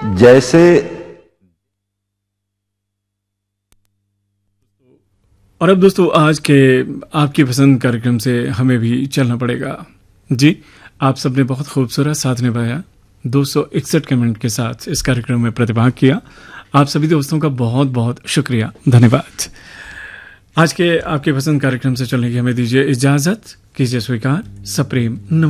जैसे और अब दोस्तों आज के आपकी पसंद कार्यक्रम से हमें भी चलना पड़ेगा। जी, आप सबने बहुत खूबसूरत साथ निभाया, 261 कमेंट के साथ इस कार्यक्रम में प्रतिभाग किया। आप सभी दोस्तों का बहुत बहुत शुक्रिया, धन्यवाद। आज के आपके पसंद कार्यक्रम से चलने की हमें दीजिए इजाजत, कीजिए स्वीकार, सप्रेम नमस्कार।